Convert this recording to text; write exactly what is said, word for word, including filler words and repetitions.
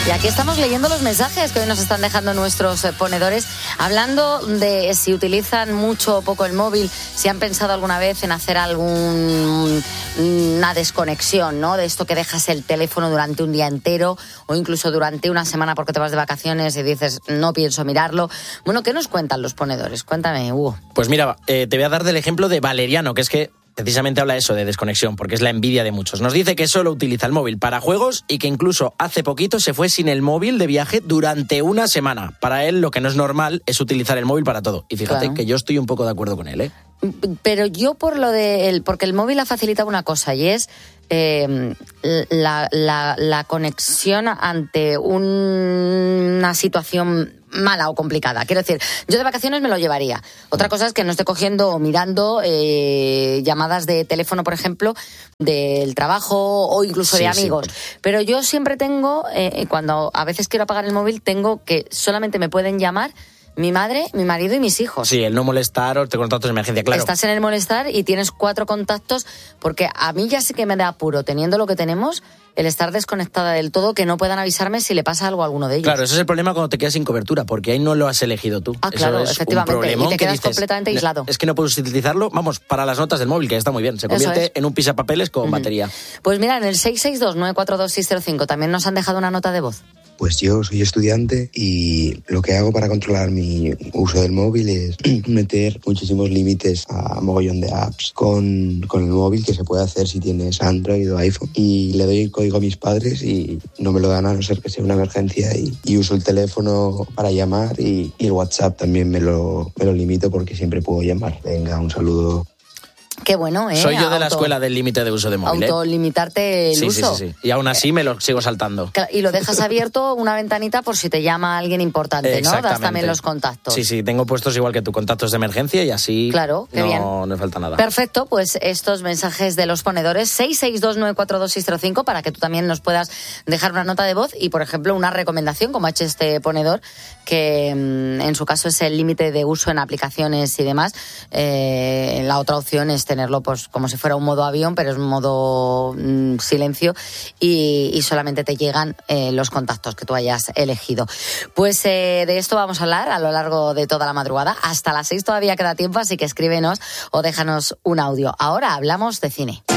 Y aquí estamos leyendo los mensajes que hoy nos están dejando nuestros ponedores, hablando de si utilizan mucho o poco el móvil, si han pensado alguna vez en hacer alguna desconexión, ¿no? De esto que dejas el teléfono durante un día entero o incluso durante una semana porque te vas de vacaciones y dices, no pienso mirarlo. Bueno, ¿qué nos cuentan los ponedores? Cuéntame, Hugo. Pues mira, eh, te voy a dar del ejemplo de Valeriano, que es que precisamente habla eso de desconexión, porque es la envidia de muchos. Nos dice que solo utiliza el móvil para juegos y que incluso hace poquito se fue sin el móvil de viaje durante una semana. Para él lo que no es normal es utilizar el móvil para todo. Y fíjate Claro. que yo estoy un poco de acuerdo con él, ¿eh? Pero yo por lo de el, porque el móvil ha facilitado una cosa y es eh, la, la, la conexión ante un, una situación mala o complicada. Quiero decir, yo de vacaciones me lo llevaría. Otra cosa es que no esté cogiendo o mirando eh, llamadas de teléfono, por ejemplo, del trabajo o incluso Sí, de amigos. sí. Pero yo siempre tengo, eh, cuando a veces quiero apagar el móvil, tengo que solamente me pueden llamar mi madre, mi marido y mis hijos. Sí, el no molestar o te contactos de emergencia, claro. Estás en el molestar y tienes cuatro contactos, porque a mí ya sí que me da apuro, teniendo lo que tenemos, el estar desconectada del todo, que no puedan avisarme si le pasa algo a alguno de ellos. Claro, ese es el problema cuando te quedas sin cobertura, porque ahí no lo has elegido tú. Ah, claro, Eso es efectivamente, un problemón y te que quedas dices, completamente aislado. Es que no puedes utilizarlo, vamos, para las notas del móvil, que está muy bien. Se convierte es. en un pisapapeles con Ujú. batería. Pues mira, en el seis seis dos nueve cuatro dos seis cero cinco también nos han dejado una nota de voz. Pues yo soy estudiante y lo que hago para controlar mi uso del móvil es meter muchísimos límites a mogollón de apps con, con el móvil, que se puede hacer si tienes Android o iPhone. Y le doy el código a mis padres y no me lo dan a no ser que sea una emergencia, y, y uso el teléfono para llamar y, y el WhatsApp también me lo, me lo limito porque siempre puedo llamar. Venga, un saludo. Qué bueno, ¿eh? Soy yo de la Auto- escuela del límite de uso de móvil, ¿eh? Autolimitarte el Sí, sí, uso. sí, sí. Y aún así me lo sigo saltando. Cla- Y lo dejas abierto una ventanita por si te llama alguien importante, ¿no? Das Exactamente. también los contactos. Sí, sí, tengo puestos igual que tú, contactos de emergencia y así Claro, qué no, bien. no me falta nada. Perfecto, pues estos mensajes de los ponedores, seis seis dos nueve cuatro dos seis cero cinco, para que tú también nos puedas dejar una nota de voz y, por ejemplo, una recomendación, como ha hecho este ponedor, que mm, en su caso es el límite de uso en aplicaciones y demás. Eh, la otra opción es tenerlo pues como si fuera un modo avión, pero es un modo mm, silencio y, y solamente te llegan eh, los contactos que tú hayas elegido. Pues eh, de esto vamos a hablar a lo largo de toda la madrugada. Hasta las seis todavía queda tiempo, así que escríbenos o déjanos un audio. Ahora hablamos de cine.